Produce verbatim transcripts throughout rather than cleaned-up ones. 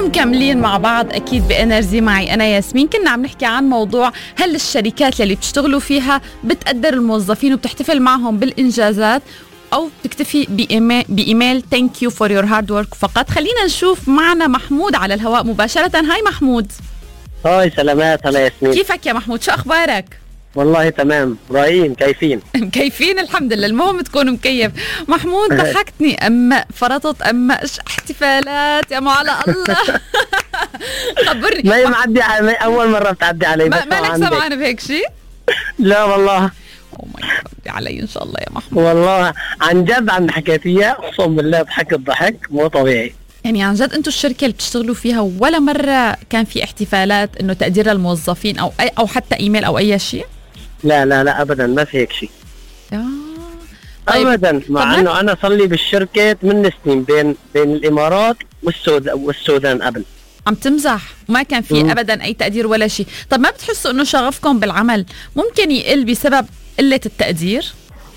ومكملين مع بعض أكيد بإنرجي. معي أنا ياسمين. كنا عم نحكي عن موضوع هل الشركات اللي بتشتغلوا فيها بتقدر الموظفين وبتحتفل معهم بالإنجازات أو بتكتفي بإيميل, بإيميل thank you for your hard work فقط. خلينا نشوف معنا محمود على الهواء مباشرة. هاي محمود. هاي سلامات. هلا ياسمين، كيفك يا محمود؟ شو أخبارك؟ والله تمام. رايين كيفين؟ مكيفين الحمد لله. المهم تكون مكيف. محمود ضحكتني. أما فرطت أما احتفالات يا معلى الله. خبرني. ما هي معدي علي أول مرة بتعدي علي. ما مالك سمعان بهيك شيء؟ لا والله. أوه ماي جاد علي إن شاء الله يا محمود. والله عن جد عم حكيت إياه أقسم بالله ضحكت ضحك مو طبيعي. يعني عن جد أنتوا الشركة اللي بتشتغلوا فيها ولا مرة كان في احتفالات إنه تقدير للموظفين أو أي أو حتى إيميل أو أي شيء؟ لا لا لا أبدا ما في هيك شيء. آه. طيب. أبدا. مع إنه أنا صار لي بالشركة ثمان سنين بين بين الإمارات والسودان والسودان قبل. عم تمزح؟ ما كان في م. أبدا أي تقدير ولا شيء. طب ما بتحسوا إنه شغفكم بالعمل ممكن يقل بسبب قلة التقدير؟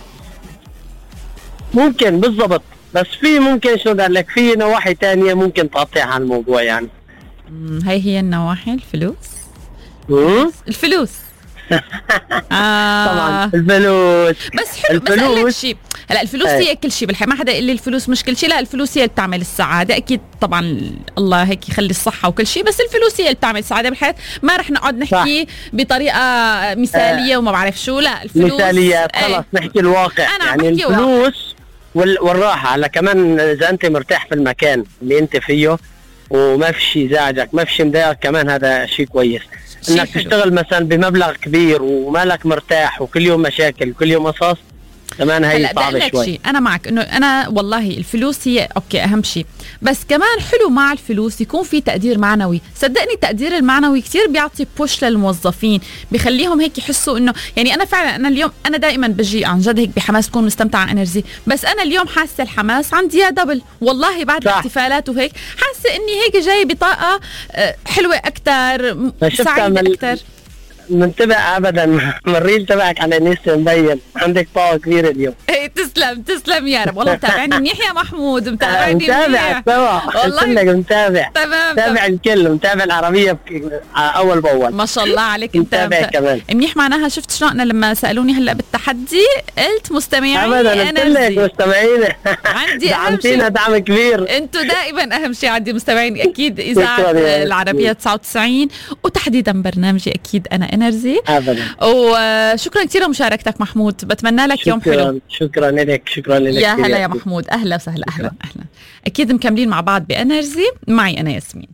ممكن بالضبط، بس في ممكن شو قال لك في نواحي تانية ممكن تقطع على الموضوع يعني. مم. هاي هي النواحي. الفلوس. مم؟ الفلوس. آه. طبعا الفلوس. بس حلو. بس أقول لك شيء، هلا الفلوس هي كل شيء بالحياة. ما حدا يقول لي الفلوس مش كل شيء. لا الفلوس هي اللي بتعمل السعادة أكيد طبعا. الله هيك يخلي الصحة وكل شيء، بس الفلوس هي اللي بتعمل السعادة بالحياة. ما رح نقعد نحكي صح. بطريقة مثالية وما بعرف شو. لا الفلوس مثاليات خلص. ايه. نحكي الواقع. يعني الفلوس وال... والراحة. على كمان إذا أنت مرتاح في المكان اللي أنت فيه وما في شيء زعجك ما في شيء مضايقك كمان هذا شيء كويس. انك تشتغل مثلا بمبلغ كبير ومالك مرتاح وكل يوم مشاكل وكل يوم قصص كمان هي صعبة شوي. شي. أنا معك إنه أنا والله الفلوس هي أوكي أهم شيء، بس كمان حلو مع الفلوس يكون في تقدير معنوي. صدقني التقدير المعنوي كتير بيعطي بوش للموظفين، بيخليهم هيك يحسوا إنه يعني أنا فعلا أنا اليوم أنا دائما بجي عن جد هيك بحماس تكون مستمتعة إنرجي، بس أنا اليوم حاسة الحماس عندي يا دبل والله بعد الاحتفالات وهيك حاسة إني هيك جاي بطاقة حلوة أكتر سعيدة أكتر. منتبه ابدا. مريل تبعك على انستا مبين عندك طاقه كبيره اليوم. ايه تسلم تسلم يا رب. والله متابعني منيح يا محمود. متابعني متابع سوا. قلت لك متابع. تمام. متابع الكل. متابع العربيه اول باول. ما شاء الله عليك. انت متابع كمان منيح. معناها شفت شو انا لما سالوني هلا بالتحدي قلت مستمعين ابدا. قلت لك مستمعين عندي دعمتينا دعم كبير. انتوا دائما اهم شيء عندي مستمعين اكيد. اذاعه العربيه تسعة وتسعين وتحديدا برنامجي اكيد انا انرجي. ابدا. وشكرا كثير لمشاركتك محمود. بتمنى لك يوم حلو. شكرا لك. شكرا لك يا هلا يا محمود. اهلا وسهلا. اهلا اهلا. اكيد مكملين مع بعض بانرجي. معي انا ياسمين.